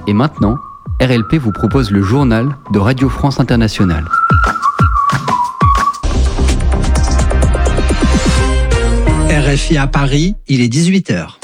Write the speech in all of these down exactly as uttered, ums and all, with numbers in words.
Et maintenant, R L P vous propose le journal de Radio France Internationale. R F I à Paris, il est dix-huit heures.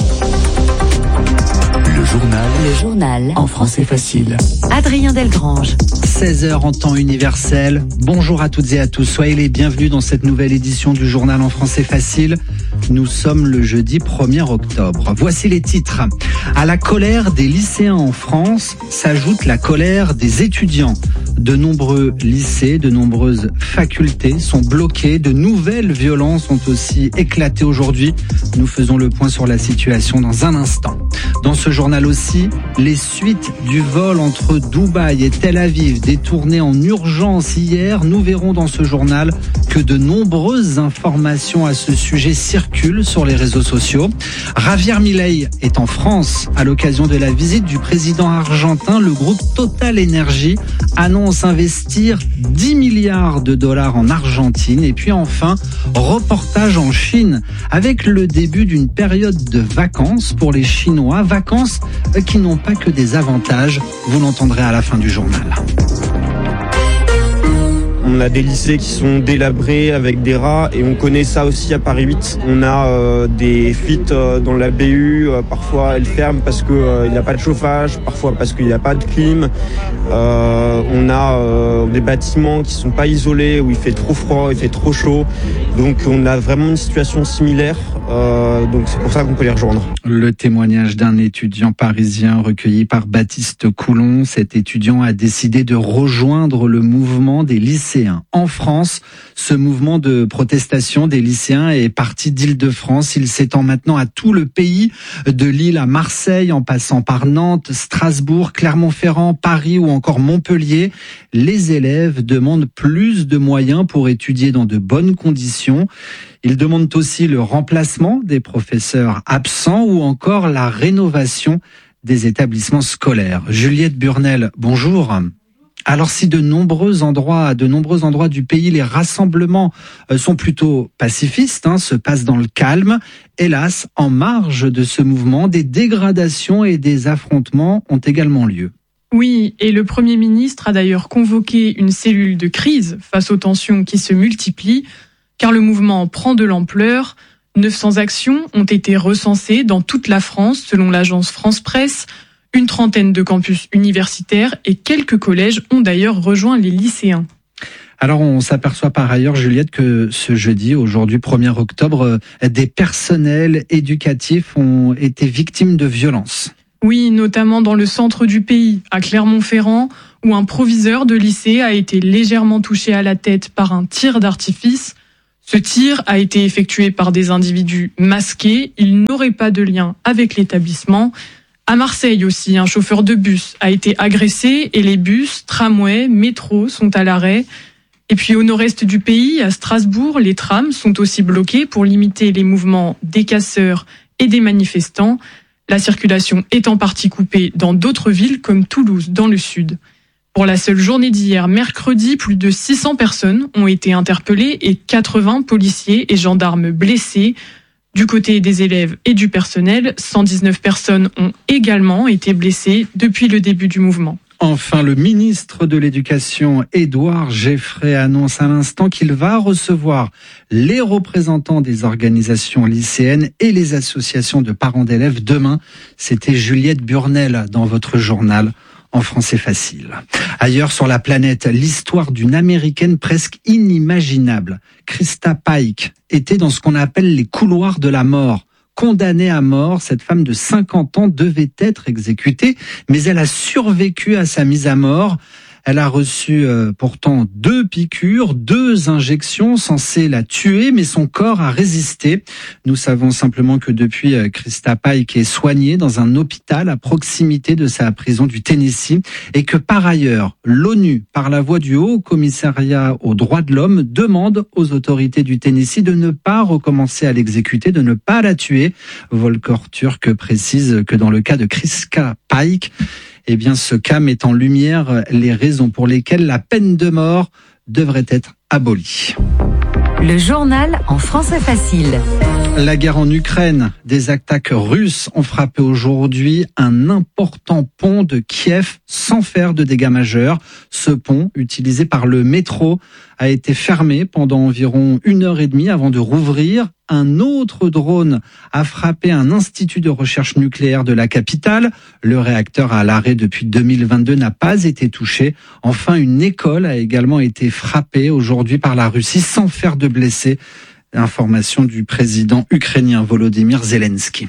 Le journal. Le journal. En français facile. Adrien Delgrange. seize heures en temps universel. Bonjour à toutes et à tous. Soyez les bienvenus dans cette nouvelle édition du journal en français facile. Nous sommes le jeudi premier octobre. Voici les titres. À la colère des lycéens en France s'ajoute la colère des étudiants. De nombreux lycées, de nombreuses facultés sont bloqués. De nouvelles violences ont aussi éclaté aujourd'hui. Nous faisons le point sur la situation dans un instant. Dans ce journal aussi, les suites du vol entre Dubaï et Tel Aviv détourné en urgence hier. Nous verrons dans ce journal que de nombreuses informations à ce sujet circulent sur les réseaux sociaux. Javier Milei est en France à l'occasion de la visite du président argentin. Le groupe Total Energy annonce investir dix milliards de dollars en Argentine. Et puis enfin, reportage en Chine avec le début d'une période de vacances pour les Chinois. Vacances qui n'ont pas que des avantages. Vous l'entendrez à la fin du journal. On a des lycées qui sont délabrés avec des rats et on connaît ça aussi à Paris huit. On a euh, des fuites euh, dans la B U, euh, parfois elles ferment parce qu'il euh, n'y a pas de chauffage, parfois parce qu'il n'y a pas de clim. Euh, on a euh, des bâtiments qui ne sont pas isolés, où il fait trop froid, il fait trop chaud. Donc on a vraiment une situation similaire, euh, donc c'est pour ça qu'on peut les rejoindre. Le témoignage d'un étudiant parisien recueilli par Baptiste Coulon. Cet étudiant a décidé de rejoindre le mouvement des lycéens. En France, ce mouvement de protestation des lycéens est parti d'Île-de-France. Il s'étend maintenant à tout le pays, de Lille à Marseille, en passant par Nantes, Strasbourg, Clermont-Ferrand, Paris ou encore Montpellier. Les élèves demandent plus de moyens pour étudier dans de bonnes conditions. Ils demandent aussi le remplacement des professeurs absents ou encore la rénovation des établissements scolaires. Juliette Burnel, bonjour. Alors si de nombreux endroits, à de nombreux endroits du pays, les rassemblements sont plutôt pacifistes, hein, se passent dans le calme, hélas, en marge de ce mouvement, des dégradations et des affrontements ont également lieu. Oui, et le Premier ministre a d'ailleurs convoqué une cellule de crise face aux tensions qui se multiplient, car le mouvement prend de l'ampleur. neuf cents actions ont été recensées dans toute la France, selon l'agence France Presse. Une trentaine de campus universitaires et quelques collèges ont d'ailleurs rejoint les lycéens. Alors on s'aperçoit par ailleurs, Juliette, que ce jeudi, aujourd'hui premier octobre, des personnels éducatifs ont été victimes de violences. Oui, notamment dans le centre du pays, à Clermont-Ferrand, où un proviseur de lycée a été légèrement touché à la tête par un tir d'artifice. Ce tir a été effectué par des individus masqués. Il n'aurait pas de lien avec l'établissement. À Marseille aussi, un chauffeur de bus a été agressé et les bus, tramways, métros sont à l'arrêt. Et puis au nord-est du pays, à Strasbourg, les trams sont aussi bloqués pour limiter les mouvements des casseurs et des manifestants. La circulation est en partie coupée dans d'autres villes comme Toulouse, dans le sud. Pour la seule journée d'hier, mercredi, plus de six cents personnes ont été interpellées et quatre-vingts policiers et gendarmes blessés. Du côté des élèves et du personnel, cent dix-neuf personnes ont également été blessées depuis le début du mouvement. Enfin, le ministre de l'Éducation, Édouard Geffray, annonce à l'instant qu'il va recevoir les représentants des organisations lycéennes et les associations de parents d'élèves demain. C'était Juliette Burnel dans votre journal en français facile. Ailleurs sur la planète, l'histoire d'une Américaine presque inimaginable. Krista Pike était dans ce qu'on appelle les couloirs de la mort. Condamnée à mort, cette femme de cinquante ans devait être exécutée, mais elle a survécu à sa mise à mort. Elle a reçu euh, pourtant deux piqûres, deux injections censées la tuer, mais son corps a résisté. Nous savons simplement que depuis, euh, Krista Pike est soignée dans un hôpital à proximité de sa prison du Tennessee et que par ailleurs, l'ONU, par la voix du Haut Commissariat aux droits de l'homme, demande aux autorités du Tennessee de ne pas recommencer à l'exécuter, de ne pas la tuer. Volker Turk précise que dans le cas de Krista Pike, eh bien, ce cas met en lumière les raisons pour lesquelles la peine de mort devrait être abolie. Le journal en français facile. La guerre en Ukraine, des attaques russes ont frappé aujourd'hui un important pont de Kiev sans faire de dégâts majeurs. Ce pont, utilisé par le métro, a été fermé pendant environ une heure et demie avant de rouvrir. Un autre drone a frappé un institut de recherche nucléaire de la capitale. Le réacteur à l'arrêt depuis deux mille vingt-deux n'a pas été touché. Enfin, une école a également été frappée aujourd'hui par la Russie sans faire de blessés. Information du président ukrainien Volodymyr Zelensky.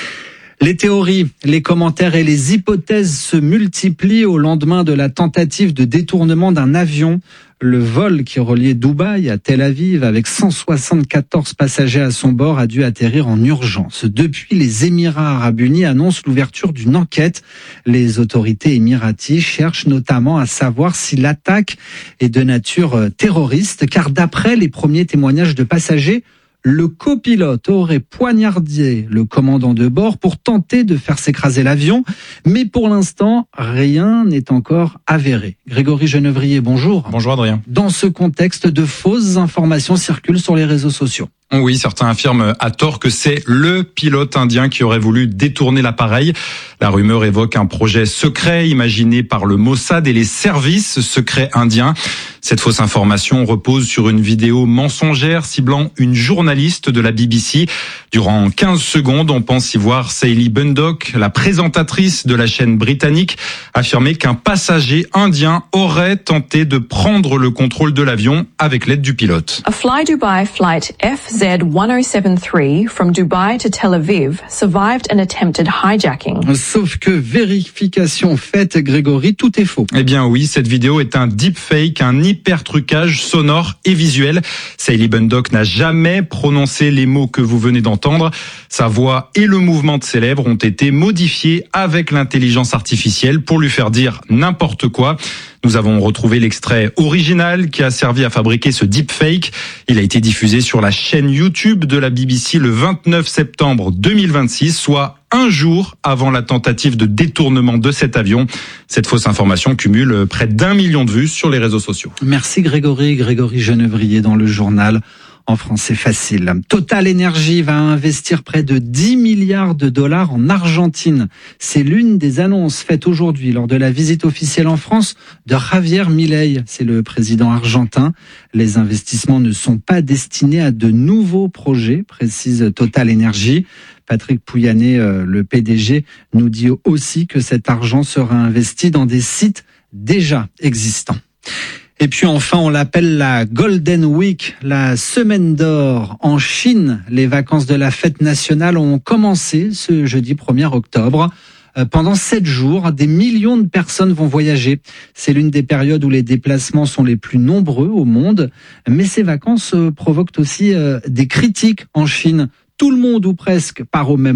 Les théories, les commentaires et les hypothèses se multiplient au lendemain de la tentative de détournement d'un avion. Le vol qui reliait Dubaï à Tel Aviv avec cent soixante-quatorze passagers à son bord a dû atterrir en urgence. Depuis, les Émirats arabes unis annoncent l'ouverture d'une enquête. Les autorités émiraties cherchent notamment à savoir si l'attaque est de nature terroriste, car d'après les premiers témoignages de passagers, le copilote aurait poignardé le commandant de bord pour tenter de faire s'écraser l'avion. Mais pour l'instant, rien n'est encore avéré. Grégory Genevrier, bonjour. Bonjour Adrien. Dans ce contexte, de fausses informations circulent sur les réseaux sociaux. Oui, certains affirment à tort que c'est le pilote indien qui aurait voulu détourner l'appareil. La rumeur évoque un projet secret imaginé par le Mossad et les services secrets indiens. Cette fausse information repose sur une vidéo mensongère ciblant une journaliste de la B B C. Durant quinze secondes, on pense y voir Sally Bundock, la présentatrice de la chaîne britannique, affirmer qu'un passager indien aurait tenté de prendre le contrôle de l'avion avec l'aide du pilote. A Fly Dubai flight F Z one oh seven three from Dubai to Tel Aviv survived an attempted hijacking. Sauf que vérification faite, Grégory, tout est faux. Eh bien oui, cette vidéo est un deepfake, un hyper-trucage sonore et visuel. Sally Bundock n'a jamais prononcé les mots que vous venez d'entendre. Sa voix et le mouvement de ses lèvres ont été modifiés avec l'intelligence artificielle pour lui faire dire n'importe quoi. Nous avons retrouvé l'extrait original qui a servi à fabriquer ce deepfake. Il a été diffusé sur la chaîne YouTube de la B B C le vingt-neuf septembre deux mille vingt-six, soit un jour avant la tentative de détournement de cet avion. Cette fausse information cumule près d'un million de vues sur les réseaux sociaux. Merci Grégory. Grégory Genevrier dans le journal en français facile. Total Energy va investir près de dix milliards de dollars en Argentine. C'est l'une des annonces faites aujourd'hui lors de la visite officielle en France de Javier Milei. C'est le président argentin. Les investissements ne sont pas destinés à de nouveaux projets, précise Total Energy. Patrick Pouyanné, le P D G, nous dit aussi que cet argent sera investi dans des sites déjà existants. Et puis enfin, on l'appelle la Golden Week, la semaine d'or en Chine. Les vacances de la fête nationale ont commencé ce jeudi premier octobre. Pendant sept jours, des millions de personnes vont voyager. C'est l'une des périodes où les déplacements sont les plus nombreux au monde. Mais ces vacances provoquent aussi des critiques en Chine. Tout le monde ou presque part au même